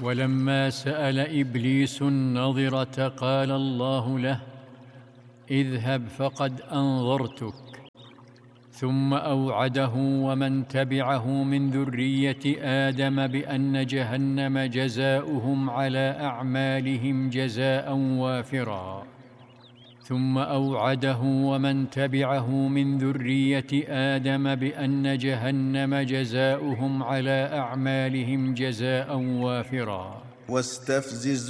ولما سأل إبليس النظرة قال الله له: اذهب فقد أنظرتك. ثم أوعده ومن تبعه من ذرية آدم بأن جهنم جزاؤهم على أعمالهم جزاء وافرا. ثم أوعده ومن تبعه من ذرية آدم بأن جهنم جزاؤهم على أعمالهم جزاء وافرا. واستفزز